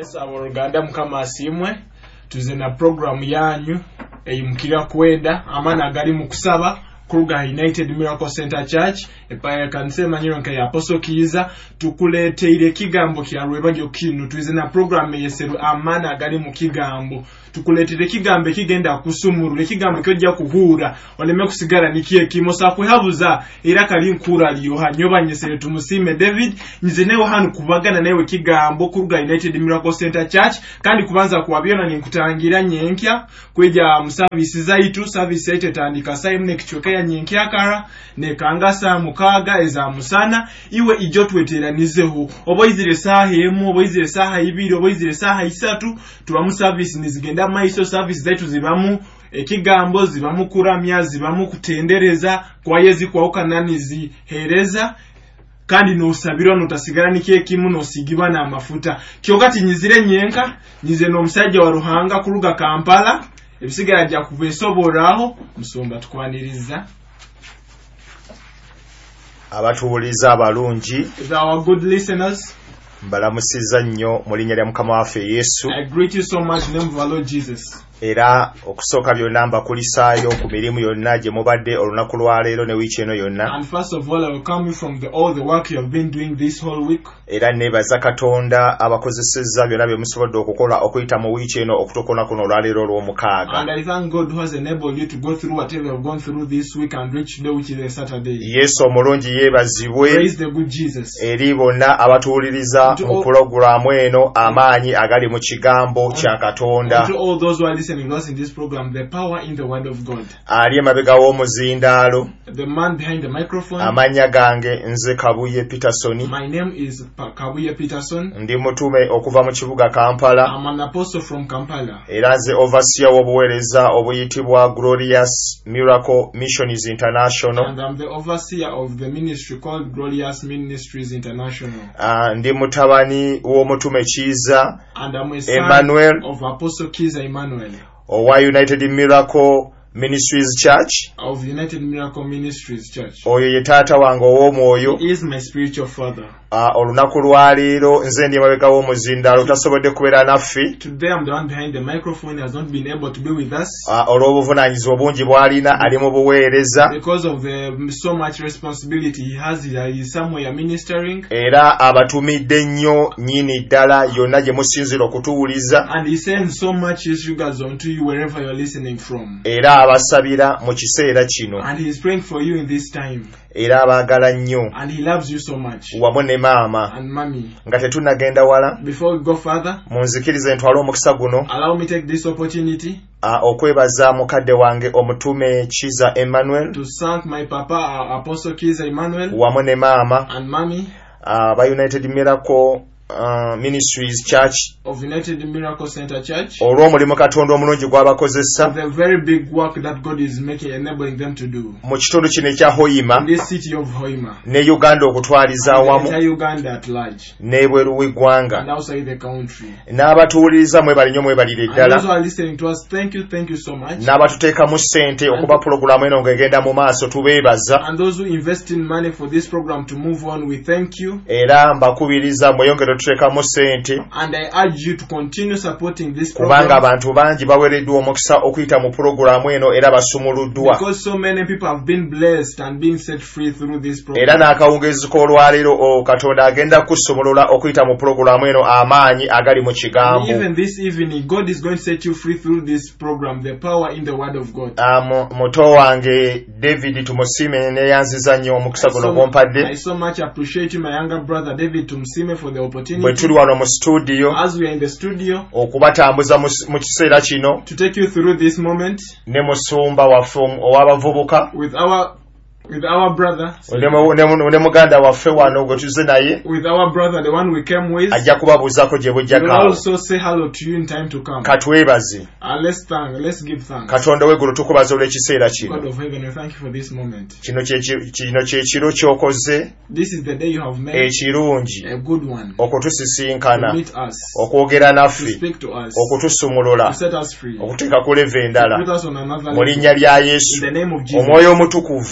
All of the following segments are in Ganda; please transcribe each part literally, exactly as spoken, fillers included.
Yes, aboluganda mukama asimwe tuze na program yanyu eyimukira kwenda amana agali mu kusaba kuruga United Miracle Center Church epaya kanise manyiro nke Apostle Kiza tukuleteire kigambo kya rwebagyo kinu tuze na program yeseru amana agali mu kigambo tukuleteire kigambo kigenda kusumurura kigambo kyojja kuhura oleme kusigara nikiye kimosa kwehabuza era kali nkura liyo hanyoba nyesere tumusime David nzineho hanu kubagana nawe kigambo kuruga United Miracle Center Church kandi kubanza kuwabiona ni kutangira nyenkya kweja mu service zaitu service yaite tandika saimne kichoke ya nyenkya kara ne kangasa mukaga eza musana iwe ijotweteranizeho oboyizire saha emu oboyizire saha ibiri oboyizire saha isatu tuba mu service nizigenda maiso service zaitu zibamu ekigambo zibamu kuramya zibamu kutendereza kwa yezi kwa ukanani zihereza kandi no sabiro notasigara nikiye kimu no sigibwa na mafuta kyokati nyizire nyenka nyize no musajja wa Ruhanga kuruga Kampala ebisigara jya kubesoboraho musomba tukwaniriza abatuuliza abalungi our good listeners mbalamusiza nnyo mu linnya lya Mukama waffe Yesu. I greet you so much in the name of our Lord Jesus. Era okusooka byonna mbakulisaayo ku mirimu yonna gye mubadde olunaku lwa leero ne wiiki eno yonna. And first of all, I will come from the, all the work you have been doing this whole week. Era neebaza Katonda abakozesezza byonna bye musobodde okukola okuyita mu wiiki eno okutuukona kuno olwaleero olw'omukaaga. And I thank God who has enabled you to go through whatever you have gone through this week and reach today, which is a Saturday. Yesu omulungi yeebazibwe. Praise the good Jesus. Eri bonna abatuwuliriza mu pulogulaamu eno amaanyi agali mu kigambo kya Katonda. To all those who are listening to us in this program, the power in the word of God. Ali emabega w'omuzindaalo. The man behind the microphone. Amanya gange nze Kabuye Peterson. My name is Kabuye Peterson. Ndi mutume okuva mu kibuga Kampala. I'm an apostle from Kampala. Era nze overseer w'obuweereza obuyitibwa Glorious Miracle Missions International. And I'm the overseer of the ministry called Glorious Ministries International. Uh, ndi mutabani w'omutume Kiza and I'm a son Emmanuel of Apostle Kiza Emmanuel owa United Miracle Ministries Church of United Miracle Ministries Church. Oyo ye taata wange ow'omwoyo. He is my spiritual father. Uh, olunaku lwaleero nze ndi emabega w'omuzindaalo tasobodde kubeera naffe. Today I'm the one behind the microphone, has not been able to be with us. Uh, olw'obuvunaanyizibwa obungi bw'alina ali mu buweereza. Because of the so much responsibility he has, he is somewhere ministering. Era abatumidde nnyo nnyini ddala yonna gye musinzira okutuwuliza. And he sends so much his regards unto you wherever you're listening from. Era abasabira mu kiseera kino. And he is praying for you in this time. Era abaagala nnyo. And he loves you so much. Wamu ne maama. And mommy. Nga tetunnagenda wala. Before we go further, munzikirize ntwale omukisa guno. Allow me take this opportunity. Uh, okwebaza mukadde wange omutume Kiza Emmanuel. To thank my papa, uh, Apostle Kiza Emmanuel. Wamu ne maama. And mommy. Uh, ba United Miracle Uh, Ministries Church of United Miracle Center Church. Olw'omulimu Katonda omulungi gw'abakozesa. The very big work that God is making, enabling them to do. Mu kitundu kino ekya Hoima. In this city of Hoima. Ne Uganda okutwaliza awamu. And Uganda at large. N'ebweru w'eggwanga. And outside the country. N'abatuwuliriza mwebali nnyo mwebalire ddala. And those who are listening to us, thank you, thank you so much. N'abatuteekamu ssente okuba pulogulaamu eno ng'egenda mu maaso tubeebaza. And those who invest in money for this program to move on, we thank you. Era mbakubiriza mweyongere tuteekamu ssente. And I urge you to continue supporting this program. Kubanga abantu bangi baweereddwa omukisa okuyita mu pulogulaamu eno era basumuluddwa. Because so many people have been blessed and been set free through this program. Era n'akawungeezi k'olwaleero Katonda agenda kusumulula okuyita mu pulogulaamu eno amaanyi agali mu kigambo. Even this evening, God is going to set you free through this program, the power in the word of God. Um, muto wange David Tumusime ne yanziza nnyo omukisa guno gw'ompadde. I so much appreciate you, my younger brother David Tumusime, for the opportunity. Tuli wano mu studio. As we are in the studio. Okubatambuza mu kiseera kino. To take you through this moment. Ne musumba waffe ow'abavubuka. With our With our brother. Ne muganda waffe wano gwe tuze naye. With our brother, the one we came with. Ajja kubabuuzaako gye bujja kawo. We'll also say hello to you in time to come. Katwebaze. And let's thank, let's give thanks. Katonda w'eggulu tukubaza olw'ekiseera kino. God of heaven, we thank you for this moment. Kino kye kiro ky'okoze. This is the day you have made. Ekirungi. A good one. Okutusisinkana. To meet us. Okwogera naffe. To speak to us. Okutusumulula. To set us free. Okuteeka ku leve endala. To put us on another level. Mu linnya lya Yesu. In the name of Jesus. Omwoyo omutukuvu. The Holy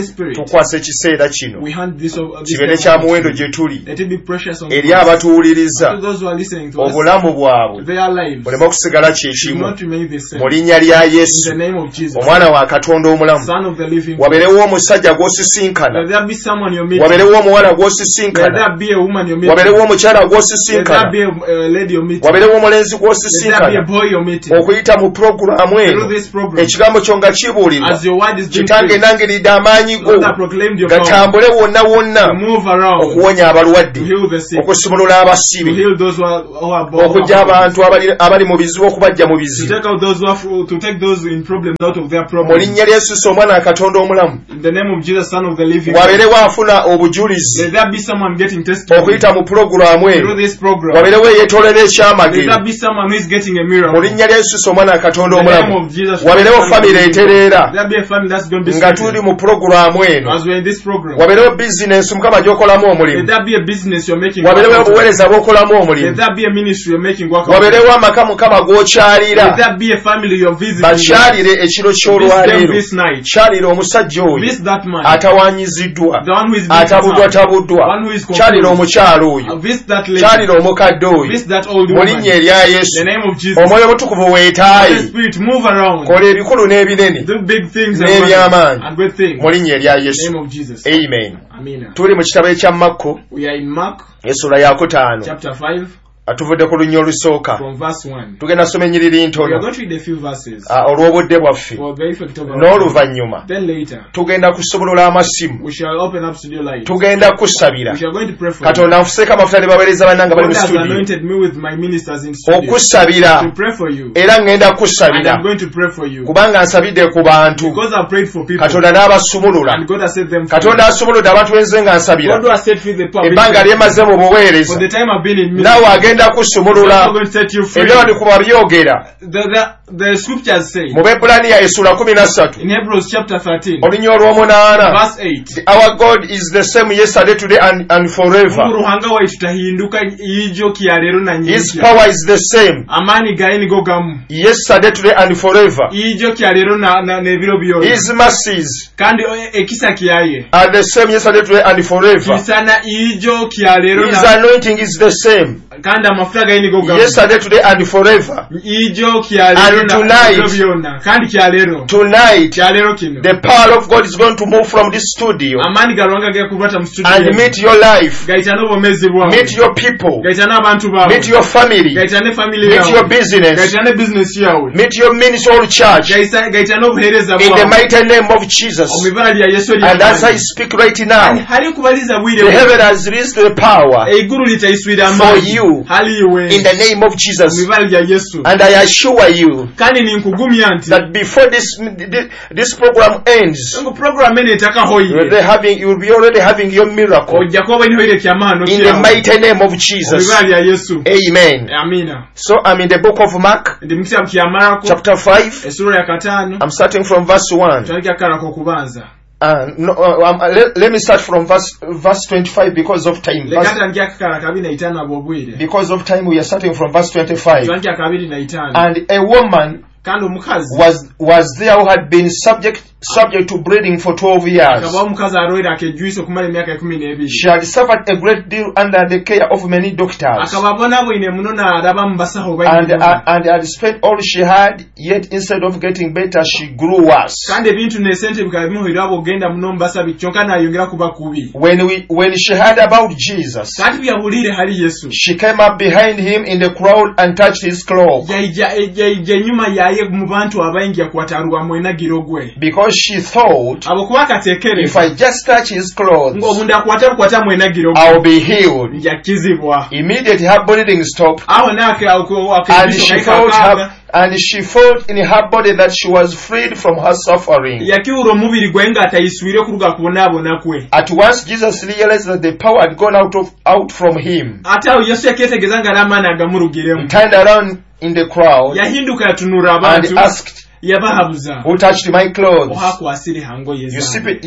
Holy Spirit, tukwasa ekiseera kino we hand this over this kibeere kya muwendo gye tuli let it be precious on eri abatuwuliriza to those who are listening to us, obulamu bwabwe their lives buleme okusigala should kyekimu not remain the same. mu linnya lya In Yesu the name of Jesus, omwana wa Katonda omulamu Son of the living God, wabeerewo omusajja gw'osisinkana let there be someone you're meeting, wabeerewo omuwala let gw'osisinkana there be a woman you're meeting, wabeerewo omukyala let there gw'osisinkana be a uh, lady you're meeting, wabeerewo omulenzi let there be a gw'osisinkana boy you're meeting. okuyita mu pulogulaamu eno Through this program, ekigambo kyo nga kibuulirwa as your word is being kitange preached, nangiridde amaanyi go God that proclaimed your power gatambule wonna wonna to move around, okuwonya abalwadde to heal the sick, okusumulula to abasibe heal those who are, who are born, okujja abantu abali- abali mu bizibu okubajja mu to bizibu take out those who are, to take those in problems out of their mu problems. linnya lya Yesu omwana wa Katonda omulamu In the name of Jesus, Son of the living God, wabeerewo afuna obujulizi let there be someone getting testimony okuyita mu pulogulaamu through eno this program. wabeerewo eyeetoolera Let ekyamagero there be someone who is getting a mu miracle. linnya lya Yesu omwana wa Katonda In the name omulamu of Jesus, wabeerewo Son of the famire living God. etereera Let there be a family that's going to be nga saved. tuli mu pulogulaamu eno As we're in this program, wabeerewo bizinensi mukama gy'okolamu let omulimu there be a business you're making work wabeerewo out of. obuweereza bw'okolamu Let omulimu there be a ministry you're making work out of. wabeerewo amaka mukama Let gw'okyalira there be a family you're visiting. bakyalire ekiro Visit them ky'olwaleero this night. kyalire omusajja oyo Visit that man. atawaanyiziddwa The one who is being atabuddwa attacked. tabuddwa One who is confused. kyalire omukyala oyo Visit that lady. kyalire omukadde oyo Visit that old mu woman. linnya erya In Yesu the name of Jesus. omwoyo mutukuvu Holy weetaayi Spirit, move around. kola ebikulu n'ebinene Do big things and, n'ebyamaanyi wonders and great things. mu linnya erya In the Yesu name of Jesus. amen Amen. tuli mu kitabo ekya Makko We are in Mark essula yakutaano chapter five atuvudde ku lunnyo olusooka from verse one. tugenda kusoma ennyiriri We are ntono going to read a few verses ah, olw'obudde bwaffe for the effect of our n'oluvannyuma Then later, tugenda kusumulula amasimu we shall open up studio lights. tugenda kusabira We shall going to pray for katonda nfuseeko amafuta ne baweereza bannanga bali God mu has studio anointed me with my ministers in studio okusabira to pray for you. era ŋŋenda And kusabira I'm going to pray for you. kubanga nsabidde ku bantu Because I've prayed for people. katonda n'abasumulula And God has set them free. katonda asumuludde abantu benze nga nsabira God has set free the poor. ebbanga lyemaze mu For buweereza the time I've been in naawe ministry, agenda God kusumulula is going to set you free. ebyo ndikuba byogera The, the, the scriptures say mu Bebbulaniya essula kumi na ssatu in Hebrews chapter thirteen, olunya olw'omunaana verse eight, our God is the same yesterday today and, and forever ruhanga waitu tahinduka ijo kyaleero na his nyingi. power is the same Amaani gaye nigo gamu. yesterday today and forever Ijo kyaleero na, na nebiro byona. his mercies Kandi o- ekisa kyaye are the same yesterday today and forever kisana ijo kyaleero his na anointing is the same kandi amafuta gaye nigo gamu. yesterday today and forever Ijo kyaleero And na tonight- ebiro byona. Kandi kyaleero. tonight Kyaleero kino. the power of God is going to move from this studio Amaani ga Ruhanga gaye kukwata mu studio. and meet your life Gayitana obwomezi bwawe. meet your people Gayitana abantu baawe. meet your family Gayitana family meet yawe. your business Gayitana business yawe. meet your ministry or church Gayisa- Gayitana obuheereza in the bwawe. mighty name of Jesus. Omubala lya Yesu And as I ly'amaanyi. speak right Kandi now, hali kubaliza bwire the bwe. heaven has released the power Eiguru litayiswira for amaanyi. you Hali iwe. in the name of Jesus. Omubala lya Yesu. And I assure you Kandi ninkugumya nti that before this this program ends, ngo program ene you will etakahoyire. be having you will be already having your miracle Ojja kuba olinahoyire kyamaano in the kyawe. mighty name of Jesus. Omubala lya Yesu. Amen. Amina. So I'm in the book of Mark, Ndi mu kitabu kya Marko chapter five. essula ya kataano. I'm starting from verse one. Twandika kalako okubanza. Uh, no, uh, um, let, let me start from verse verse twenty-five because of time. Leka Verse, tandika akakala kabiri na itaano ab'obwire. because of time, we are starting from verse twenty-five. Twandika kabiri na itaano. And a woman Kandi omukazi was was there who had been subject subject to bleeding for twelve years. akabaho omukazi alwaire akejjuisa okumala emyaka ekumi n'ebiri. She had suffered a great deal under the care of many doctors, Akaba abonaboine muno n'alaba mu basawo and bangi. uh, and had spent all she had. Yet instead of getting better, she grew worse. Kandi ebintu n'esente bikaba bimuhira bw'ogenda muno mu basabi kyonka n'ayongera kuba kubi. When we when she heard about Jesus, Kati byawulire hali Yesu. she came up behind him in the crowd and touched his cloak, Yaija yaija enyuma yaye mu bantu abaingi akwata aluwamu enagiro gwe. because she thought, Abo kuba if kateekereza I just touch his clothes, ng'omuntu akwata bukwata mu enagiro gwe I'll be healed. njakizibwa. Immediately her bleeding stopped, Awo naake and she felt her, and she felt in her body that she was freed from her suffering. yakiwura omubiri gwe ng'atayiswire kuruga kubonaabona kwe. At once Jesus realized that the power had gone out of out from him. Ate awo Yesu yakeetegeeza nga n'amaani He agamulugiremu. turned around in the crowd Yahinduka yatunula and abantu asked, yabahabuza "Who touched my clothes?" ohakwasire hango You see, yezange. you,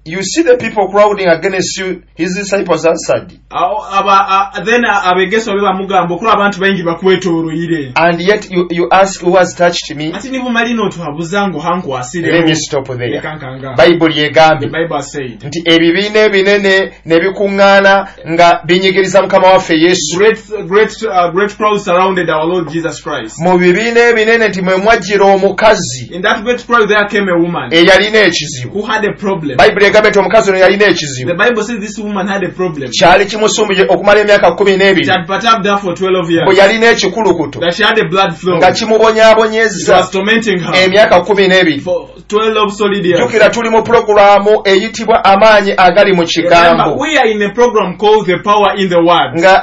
you see the people crowding against you, his disciples answered. Then abegeso bamugamba okuba abantu bengi bakwetoroyire. And yet you, you ask who has touched me. Ati nibo malino tuhabuzango hangu asire. Let me stop there. Bible yegambe. The Bible said. Nti ebibiina ebinene ne bikuŋŋaana nga binyigiriza Mukama waffe Yesu. Great great uh, great crowd surrounded our Lord Jesus Christ. Mu bibiina ebinene nti mwe mwajjira omukazi. In that great crowd there came a woman. Eyalina ekizibu. Who had a problem. Bible yegambe nti omukazi ono yalina ekizibu. The Bible says this woman had a problem. Kyali kimusumbye okumala emyaka kumi n'ebiri. She had perturbed her for twelve years. Bwe yalina ekikulukutu. That she had a blood flow. Nga kimubonyaabonyezza. It was tormenting her. Emyaka kumi n'ebiri. For twelve solid years. Jukira tuli mu programu eyitibwa amaanyi agali mu kigambo. We are in a program called The Power in the Word. Nga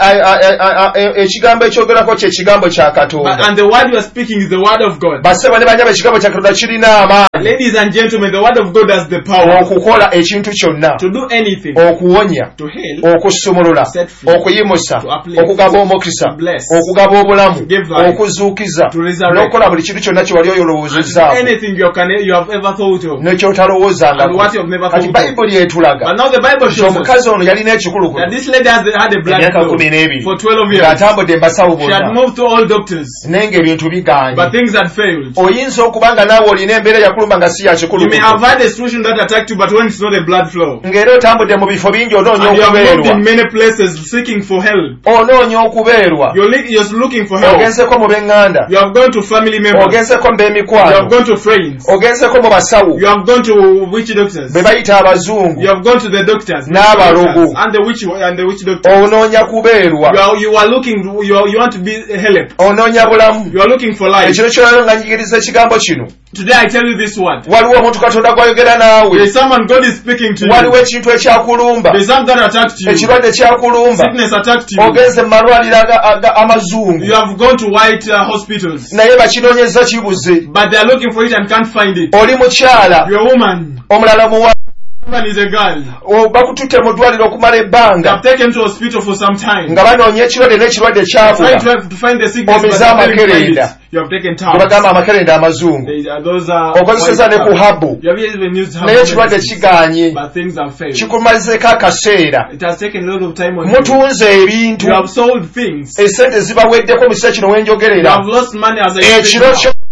ekigambo ekyogerako kye kigambo kya Katonda. And the word you are speaking is the word of God. Basebo ne banyaba ekigambo kya Katonda kirina amaanyi. Ladies and gentlemen, the word of God has the power. Okukola ekintu kyonna. To do anything. Okuwonya. To heal. Okusumulula. Set free. Okuyimusa. To uplift. Okugaba omukisa. To bless. Okugaba obulamu. To give life. Okuzuukiza. To resurrect. N'okukola buli kintu kyonna kye wali oyolowoozezzaako. Anything you can you have ever thought of. N'ekyotalowoozangako. And what you have never thought of. of. Kati Bible yetulaga. But now the Bible shows us. Omukazi ono yalina ekikulukutu. That this lady has had a blood flow for twelve years. Ng'atambudde mbasawo bonna. She had moved to all doctors. Nenga ebintu bigaanye. But things had failed. Oyinza okuba nga naawe olina embeera yakulumba nga si ya kikulukutu. You may have had a situation that attacked you, but when it's not a blood flow. Ng'era otambudde mu bifo bingi onoonya okubeerwa. And you have moved in many places seeking for help. Onoonya okubeerwa. You're, you're looking for help. Ogenzeko mu b'enganda. You have gone to family members. Ogenzeko mu b'emikwano. You have gone to friends. Ogenzeko mu basawo. You have gone to witch doctors. Be bayita abazungu. You have gone to the doctors. N'abalogo. And the witch and the witch doctors. Onoonya kubeerwa. You are, you are looking, you, are, you want to be helped. Onoonya bulamu. You are looking for life. Ekiro kyolero nga njigiriza ekigambo kino. Today I tell you this word. Waliwo omuntu Katonda gw'ayogera naawe. There is someone God is speaking to you. Waliwo ekintu ekyakulumba. There is something that attacked you. Ekirwadde ekyakulumba. Sickness attacked you. Ogenze mu malwaliro amazungu. You have gone to white uh, hospitals. Naye bakinoonyeza kibuze. But they are looking for it and can't find it. Oli mukyala. You are a woman. Omulala muwala. Woman is a girl. Bakututte mu ddwaliro okumala ebbanga. They have taken to hospital for some time. Nga banoonya ekirwadde n'ekirwadde kyabula. Trying to find the sickness but they couldn't find it. You have taken time. Bagamba amakerenda amazungu. Those are okozeseza ne ku habu. You have even used habu. Naye ekirwadde kigaanye. But things have failed. Kikumalizeeko akaseera. It has taken a lot of time on you. Mutunze ebintu. You have sold things. Esente zibaweddeko mu kiseera kino wenjogerera. You have lost money as a ekiro